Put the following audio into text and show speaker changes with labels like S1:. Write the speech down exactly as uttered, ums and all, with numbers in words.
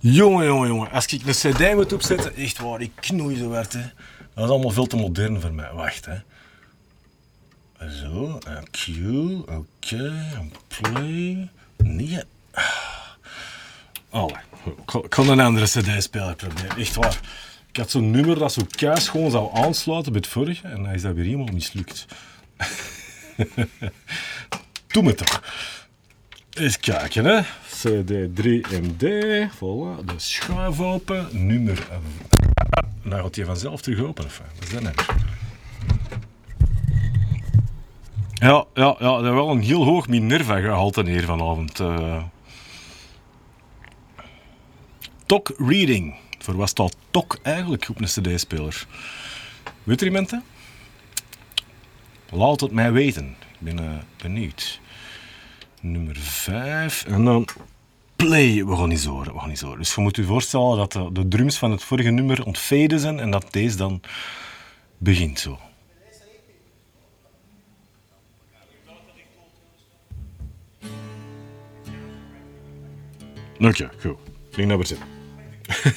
S1: Jongen, jongen, jongen. Als ik een cd moet opzetten, echt waar, ik knoei zo hard, hè. Dat is allemaal veel te modern voor mij. Wacht, hè. Zo, Q, oké, okay, play. Nee. Allee, ik kan een andere cd-speler proberen, echt waar. Ik had zo'n nummer dat zo keis gewoon zou aansluiten bij het vorige en dan is dat weer helemaal mislukt. Doe me toch. Eens kijken, hè. C D drie M D, voilà, de schuif open, nummer... Nou gaat hij vanzelf terug open, of wat is dat nou? Ja, ja, ja, dat is wel een heel hoog Minerva-gehalte hier vanavond. Uh... Tok Reading. Voor wat staat Tok eigenlijk op een cd-speler? Weet er iemand dat? Laat het mij weten. Ik ben uh, benieuwd. Nummer vijf. En dan play. We gaan niet horen, we gaan niet horen. Dus je moet je voorstellen dat de, de drums van het vorige nummer ontfaden zijn en dat deze dan begint zo. Oké, okay, goed. Ik denk dat we zitten.